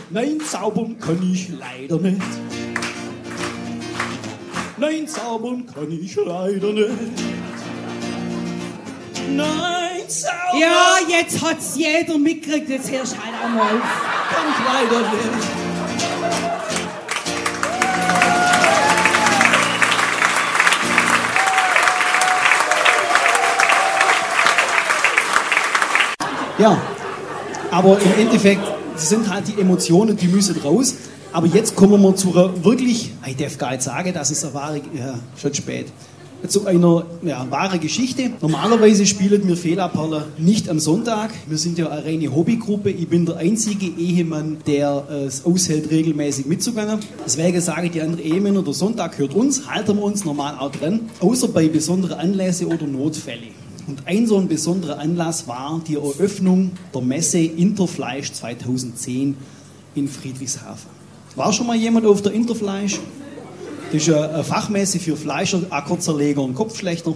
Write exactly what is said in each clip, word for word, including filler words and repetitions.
Nein, zaubern kann ich leider nicht. Nein, zaubern kann ich leider nicht. Nein, zaubern... Ja, jetzt hat's jeder mitgekriegt, jetzt hörst du halt auch mal auf. Kann ich leider nicht. Ja, aber im Endeffekt sind halt die Emotionen, die müssen raus. Aber jetzt kommen wir zu einer wirklich, ich darf gar nicht sagen, das ist eine wahre, ja, schon spät, zu einer ja, wahre Geschichte. Normalerweise spielen wir Fehlerperle nicht am Sonntag. Wir sind ja eine reine Hobbygruppe. Ich bin der einzige Ehemann, der es aushält, regelmäßig mitzugehen. Deswegen sage ich die anderen Ehemänner, der Sonntag gehört uns, halten wir uns normal auch dran, außer bei besonderen Anlässen oder Notfällen. Und ein so ein besonderer Anlass war die Eröffnung der Messe Interfleisch zweitausendzehn in Friedrichshafen. War schon mal jemand auf der Interfleisch? Das ist eine Fachmesse für Fleischer, Ackerzerleger und Kopfschlechter.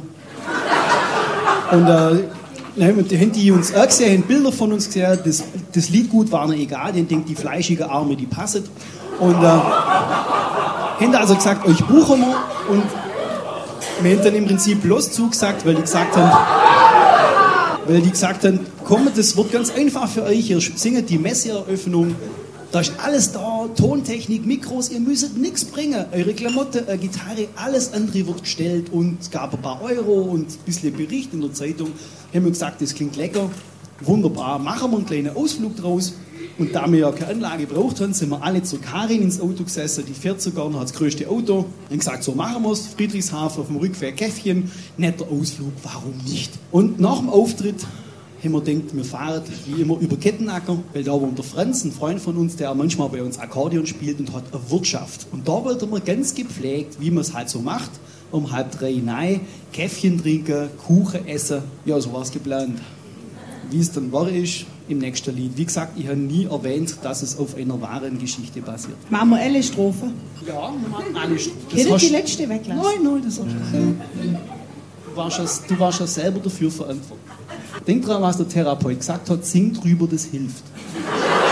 Und äh, haben die uns auch gesehen, haben Bilder von uns gesehen, das, das Liedgut war ihnen egal, die denkt, die fleischige Arme, die passen. Und äh, haben also gesagt, euch buchen wir. Und wir haben dann im Prinzip bloß zugesagt, weil die gesagt haben, weil die gesagt haben, komm, das wird ganz einfach für euch, ihr singt die Messeeröffnung, da ist alles da, Tontechnik, Mikros, ihr müsst nichts bringen, eure Klamotte, äh, Gitarre, alles andere wird gestellt und es gab ein paar Euro und ein bisschen Bericht in der Zeitung, haben wir gesagt, das klingt lecker, wunderbar, machen wir einen kleinen Ausflug draus. Und da wir ja keine Anlage gebraucht haben, sind wir alle zu Karin ins Auto gesessen, die fährt sogar noch das größte Auto. Und gesagt, so machen wir es, Friedrichshafen, auf dem Rückweg Käffchen, netter Ausflug, warum nicht? Und nach dem Auftritt haben wir gedacht, wir fahren wie immer über Kettenacker, weil da wohnt der Franz, ein Freund von uns, der manchmal bei uns Akkordeon spielt und hat eine Wirtschaft. Und da wollten wir ganz gepflegt, wie man es halt so macht, um halb drei hinein, Käffchen trinken, Kuchen essen, ja, so war es geplant. Wie es dann war, ist im nächsten Lied. Wie gesagt, ich habe nie erwähnt, dass es auf einer wahren Geschichte basiert. Machen wir alle Strophe? Ja, wir machen alle Strophen. Hättet ihr die letzte weglassen? Nein, nein, das hast du du warst, ja, du warst ja selber dafür verantwortlich. Denk dran, was der Therapeut gesagt hat, sing drüber, das hilft.